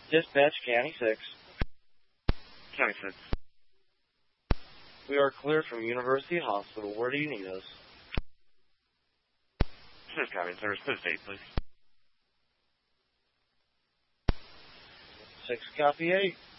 Dispatch County 6. County 6. We are cleared from University Hospital. Where do you need us? Smith County Service, to the state, please. 6 copy 8.